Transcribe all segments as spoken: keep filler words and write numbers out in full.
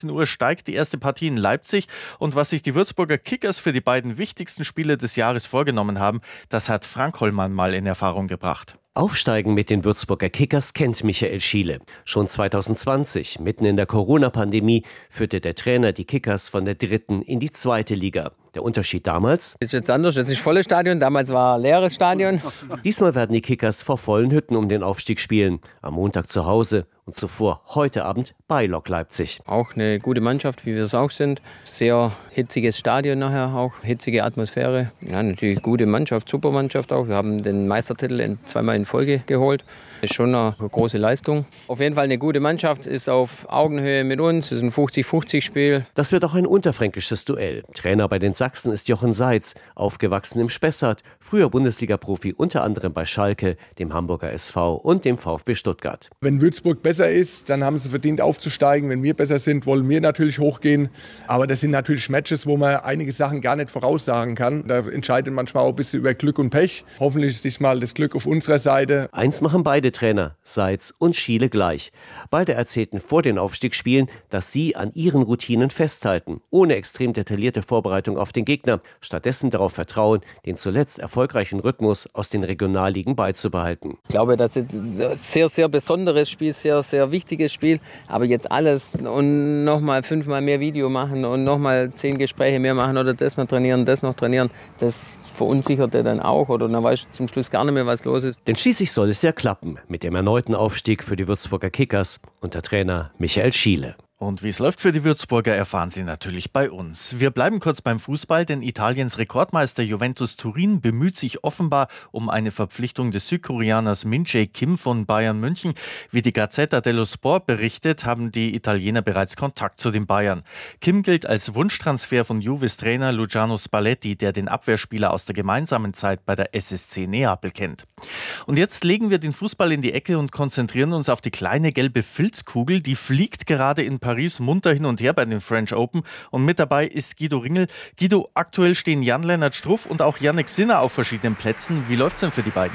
Uhr steigt die erste Partie in Leipzig und was sich die Würzburger Kickers für die beiden wichtigsten Spiele des Jahres vorgenommen haben, das hat Frank Hollmann mal in Erfahrung gebracht. Aufsteigen mit den Würzburger Kickers kennt Michael Schiele. Schon zwanzig zwanzig, mitten in der Corona-Pandemie, führte der Trainer die Kickers von der dritten in die zweite Liga. Der Unterschied damals? Ist jetzt anders, jetzt ist volles Stadion, damals war ein leeres Stadion. Diesmal werden die Kickers vor vollen Hütten um den Aufstieg spielen. Am Montag zu Hause und zuvor heute Abend bei Lok Leipzig. Auch eine gute Mannschaft, wie wir es auch sind. Sehr hitziges Stadion nachher auch, hitzige Atmosphäre. Ja, natürlich gute Mannschaft, super Mannschaft auch. Wir haben den Meistertitel zweimal in Folge geholt. Ist schon eine große Leistung. Auf jeden Fall eine gute Mannschaft, ist auf Augenhöhe mit uns. Es ist ein fünfzig fünfzig Spiel. Das wird auch ein unterfränkisches Duell. Trainer bei den Sachsen ist Jochen Seitz, aufgewachsen im Spessart, früher Bundesliga-Profi unter anderem bei Schalke, dem Hamburger S V und dem VfB Stuttgart. Wenn Würzburg besser ist, dann haben sie verdient aufzusteigen. Wenn wir besser sind, wollen wir natürlich hochgehen. Aber das sind natürlich Matches, wo man einige Sachen gar nicht voraussagen kann. Da entscheidet manchmal auch ein bisschen über Glück und Pech. Hoffentlich ist diesmal das Glück auf unserer Seite. Eins machen beide Trainer, Seitz und Schiele gleich. Beide erzählten vor den Aufstiegsspielen, dass sie an ihren Routinen festhalten, ohne extrem detaillierte Vorbereitung auf den Gegner, stattdessen darauf vertrauen, den zuletzt erfolgreichen Rhythmus aus den Regionalligen beizubehalten. Ich glaube, das ist ein sehr, sehr besonderes Spiel, sehr, sehr wichtiges Spiel. Aber jetzt alles und nochmal fünfmal mehr Video machen und nochmal zehn Gespräche mehr machen oder das noch trainieren, das noch trainieren, das verunsichert er dann auch oder dann weiß zum Schluss gar nicht mehr, was los ist. Denn schließlich soll es ja klappen mit dem erneuten Aufstieg für die Würzburger Kickers unter Trainer Michael Schiele. Und wie es läuft für die Würzburger, erfahren Sie natürlich bei uns. Wir bleiben kurz beim Fußball, denn Italiens Rekordmeister Juventus Turin bemüht sich offenbar um eine Verpflichtung des Südkoreaners Min-Jae Kim von Bayern München. Wie die Gazzetta dello Sport berichtet, haben die Italiener bereits Kontakt zu den Bayern. Kim gilt als Wunschtransfer von Juves Trainer Luciano Spalletti, der den Abwehrspieler aus der gemeinsamen Zeit bei der S S C Neapel kennt. Und jetzt legen wir den Fußball in die Ecke und konzentrieren uns auf die kleine gelbe Filzkugel. Die fliegt gerade in Paris Paris munter hin und her bei den French Open und mit dabei ist Guido Ringel. Guido, aktuell stehen Jan-Lennart Struff und auch Jannik Sinner auf verschiedenen Plätzen. Wie läuft's denn für die beiden?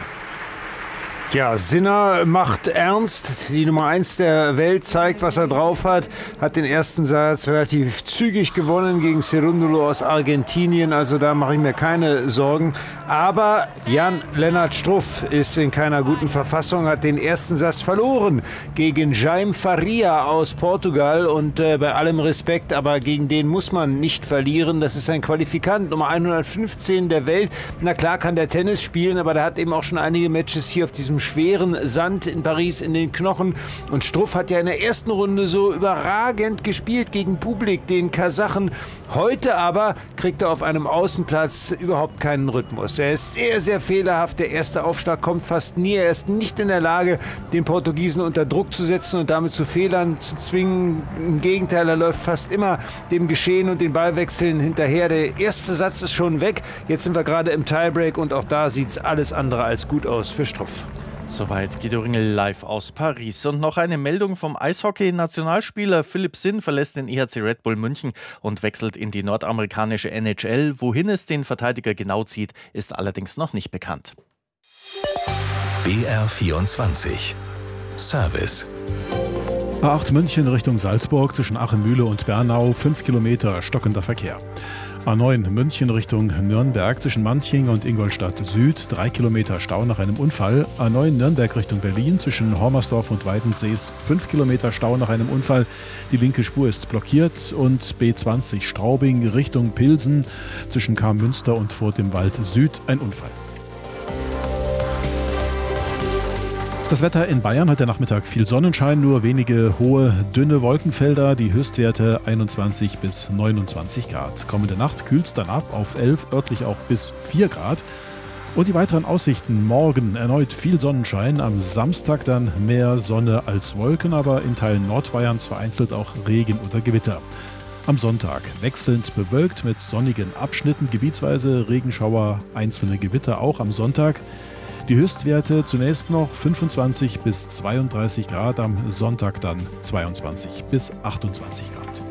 Ja, Sinner macht ernst. Die Nummer eins der Welt zeigt, was er drauf hat. Hat den ersten Satz relativ zügig gewonnen gegen Cerúndolo aus Argentinien. Also da mache ich mir keine Sorgen. Aber Jan-Lennart Struff ist in keiner guten Verfassung, hat den ersten Satz verloren gegen Jaime Faria aus Portugal. Und äh, bei allem Respekt, aber gegen den muss man nicht verlieren. Das ist ein Qualifikant, Nummer hundertfünfzehn der Welt. Na klar kann der Tennis spielen, aber der hat eben auch schon einige Matches hier auf diesem schweren Sand in Paris in den Knochen. Und Struff hat ja in der ersten Runde so überragend gespielt gegen Bublik, den Kasachen. Heute aber kriegt er auf einem Außenplatz überhaupt keinen Rhythmus. Er ist sehr, sehr fehlerhaft. Der erste Aufschlag kommt fast nie. Er ist nicht in der Lage, den Portugiesen unter Druck zu setzen und damit zu Fehlern zu zwingen. Im Gegenteil, er läuft fast immer dem Geschehen und den Ballwechseln hinterher. Der erste Satz ist schon weg. Jetzt sind wir gerade im Tiebreak und auch da sieht es alles andere als gut aus für Struff. Soweit Guido Ringel live aus Paris. Und noch eine Meldung vom Eishockey-Nationalspieler Philipp Sinn verlässt den E H C Red Bull München und wechselt in die nordamerikanische N H L. Wohin es den Verteidiger genau zieht, ist allerdings noch nicht bekannt. B R vierundzwanzig Service. A acht München Richtung Salzburg zwischen Achemühle und Bernau, fünf Kilometer stockender Verkehr. A neun München Richtung Nürnberg zwischen Manching und Ingolstadt Süd, drei Kilometer Stau nach einem Unfall. A neun Nürnberg Richtung Berlin zwischen Hormersdorf und Weidensees, fünf Kilometer Stau nach einem Unfall. Die linke Spur ist blockiert. Und B zwanzig Straubing Richtung Pilsen zwischen Karmünster und Furt im Wald Süd, ein Unfall. Das Wetter in Bayern heute Nachmittag viel Sonnenschein, nur wenige hohe, dünne Wolkenfelder, die Höchstwerte einundzwanzig bis neunundzwanzig Grad. Kommende Nacht kühlt es dann ab auf elf, örtlich auch bis vier Grad. Und die weiteren Aussichten: morgen erneut viel Sonnenschein, am Samstag dann mehr Sonne als Wolken, aber in Teilen Nordbayerns vereinzelt auch Regen oder Gewitter. Am Sonntag wechselnd bewölkt mit sonnigen Abschnitten, gebietsweise Regenschauer, einzelne Gewitter auch am Sonntag. Die Höchstwerte zunächst noch fünfundzwanzig bis zweiunddreißig Grad, am Sonntag dann zweiundzwanzig bis achtundzwanzig Grad.